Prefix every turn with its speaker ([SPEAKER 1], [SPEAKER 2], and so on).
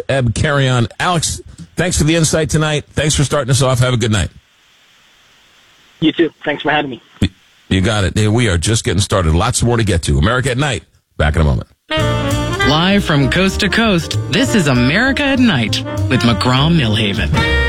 [SPEAKER 1] Ebb Carry-On. Alex, thanks for the insight tonight. Thanks for starting us off. Have a good night.
[SPEAKER 2] You too. Thanks for having me.
[SPEAKER 1] You got it. We are just getting started. Lots more to get to. America at Night. Back in a moment.
[SPEAKER 3] Live from coast to coast, this is America at Night with McGraw Millhaven.